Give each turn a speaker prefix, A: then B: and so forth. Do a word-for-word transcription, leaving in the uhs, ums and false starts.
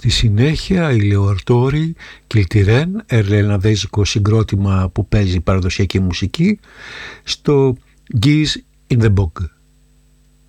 A: Στη συνέχεια η Λεωαρτόρη Κιλτιρέν, ερλεναδέζικο συγκρότημα που παίζει παραδοσιακή μουσική, στο Geese in the Bog.